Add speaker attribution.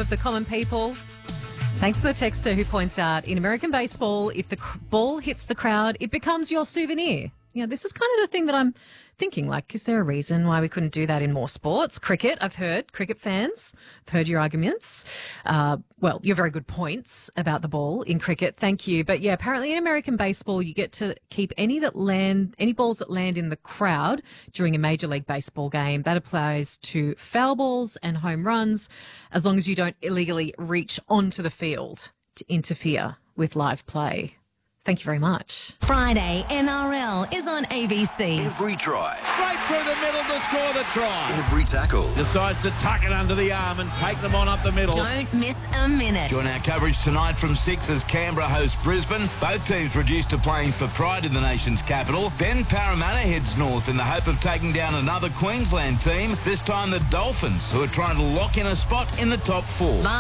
Speaker 1: of the common people. Thanks to the texter who points out, in American baseball, if the ball hits the crowd, it becomes your souvenir. This is kind of the thing that I'm thinking, like, is there a reason why we couldn't do that in more sports? Cricket, I've heard, cricket fans, I've heard your arguments. Well, your very good points about the ball in cricket, thank you. But yeah, apparently in American baseball, you get to keep any balls that land in the crowd during a Major League Baseball game. That applies to foul balls and home runs, as long as you don't illegally reach onto the field to interfere with live play. Thank you very much.
Speaker 2: Friday NRL is on ABC.
Speaker 3: Every try.
Speaker 4: Straight through the middle to score the try.
Speaker 3: Every tackle.
Speaker 4: Decides to tuck it under the arm and take them on up the middle.
Speaker 2: Don't miss a minute.
Speaker 5: Join our coverage tonight from 6 as Canberra hosts Brisbane. Both teams reduced to playing for pride in the nation's capital. Then Parramatta heads north in the hope of taking down another Queensland team, this time the Dolphins, who are trying to lock in a spot in the top 4.